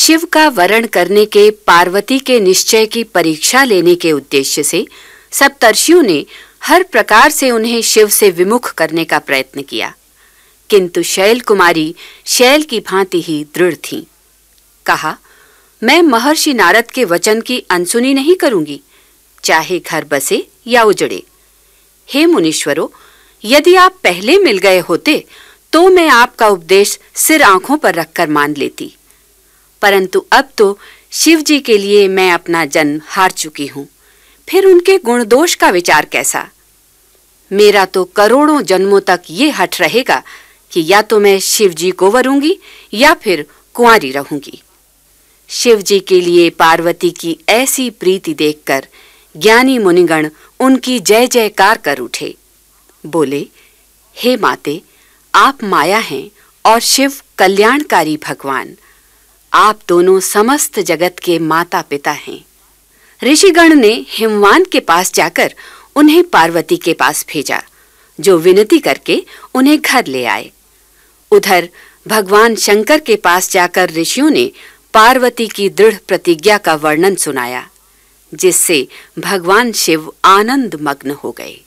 शिव का वरण करने के पार्वती के निश्चय की परीक्षा लेने के उद्देश्य से सप्तर्षियों ने हर प्रकार से उन्हें शिव से विमुख करने का प्रयत्न किया, किंतु शैल कुमारी शैल की भांति ही दृढ़ थीं। कहा, मैं महर्षि नारद के वचन की अनसुनी नहीं करूंगी, चाहे घर बसे या उजड़े। हे मुनीश्वरों, यदि आप पहले मिल गए होते तो मैं आपका उपदेश सिर आंखों पर रखकर मान लेती, परंतु अब तो शिव जी के लिए मैं अपना जन्म हार चुकी हूं, फिर उनके गुण दोष का विचार कैसा। मेरा तो करोड़ों जन्मों तक ये हठ रहेगा कि या तो मैं शिव जी को वरूंगी या फिर कुंवारी रहूंगी। शिव जी के लिए पार्वती की ऐसी प्रीति देखकर ज्ञानी मुनिगण उनकी जय जयकार कर उठे। बोले, हे माते, आप माया हैं और शिव कल्याणकारी भगवान। आप दोनों समस्त जगत के माता पिता हैं। ऋषिगण ने हिमवान के पास जाकर उन्हें पार्वती के पास भेजा, जो विनती करके उन्हें घर ले आए। उधर भगवान शंकर के पास जाकर ऋषियों ने पार्वती की दृढ़ प्रतिज्ञा का वर्णन सुनाया, जिससे भगवान शिव आनंद मग्न हो गए।